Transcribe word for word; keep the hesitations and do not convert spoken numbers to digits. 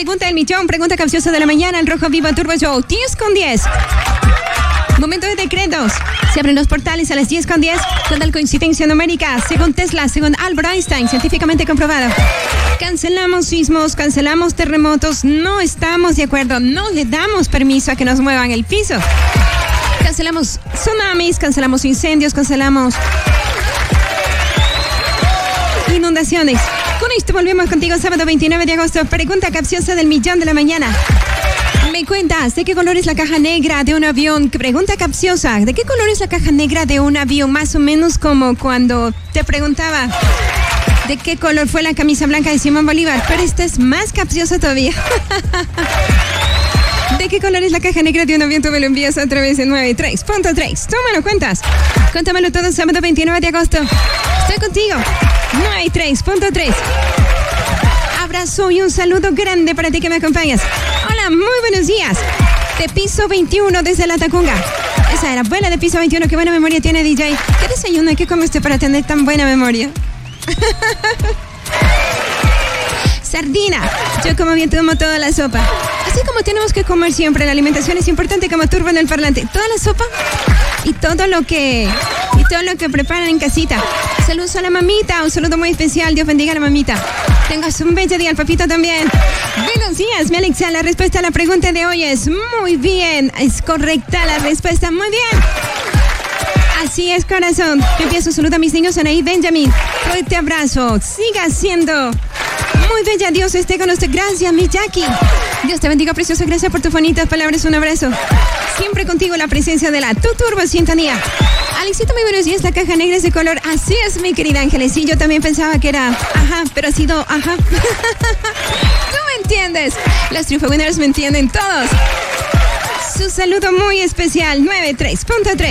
Pregunta del millón, pregunta capciosa de la mañana, el Rojo Vivo Turbo Show, diez con diez. Momento de decretos. Se abren los portales a las diez con diez. Total coincidencia numérica. Según Tesla, según Albert Einstein, científicamente comprobado. Cancelamos sismos, cancelamos terremotos. No estamos de acuerdo. No le damos permiso a que nos muevan el piso. Cancelamos tsunamis, cancelamos incendios, cancelamos inundaciones. Con esto volvemos contigo sábado veintinueve de agosto. Pregunta capciosa del millón de la mañana. Me cuentas, ¿de qué color es la caja negra de un avión? Pregunta capciosa, ¿de qué color es la caja negra de un avión? Más o menos como cuando te preguntaba ¿de qué color fue la camisa blanca de Simón Bolívar? Pero esta es más capciosa todavía. ¿De qué color es la caja negra de un avión? Tú me lo envías a través de noventa y tres punto tres. Tú me lo cuentas. Cuéntamelo todo sábado veintinueve de agosto. Estoy contigo. noventa y tres punto tres. Abrazo y un saludo grande para ti que me acompañas. Hola, muy buenos días. De piso veintiuno desde La Tacunga. Esa era abuela de piso veintiuno. Qué buena memoria tiene, D J. ¿Qué desayuno y qué come usted para tener tan buena memoria? Sardina. Yo como bien tomo toda la sopa. Así como tenemos que comer siempre, la alimentación es importante como turbo en el parlante. Toda la sopa y todo lo que y todo lo que preparan en casita. Saludos a la mamita, un saludo muy especial. Dios bendiga a la mamita. Tengas un bello día, al papito también. Buenos días, mi Alexa. La respuesta a la pregunta de hoy es muy bien. Es correcta la respuesta, muy bien. Así es, corazón. Yo empiezo un saludo a mis niños, Anaí, Benjamín. Fuerte abrazo. Siga siendo muy bella. Dios esté con usted. Gracias, mi Jackie. Dios te bendiga, precioso. Gracias por tus bonitas palabras. Un abrazo. Siempre contigo la presencia de la Tu Turbo Sintonía. Alexito, muy buenos días. La caja negra es de color. Así es, mi querida Ángeles. Sí, yo también pensaba que era ajá, pero ha sido ajá. Tú me entiendes. Las triunfawinners me entienden todos. Su saludo muy especial. noventa y tres punto tres.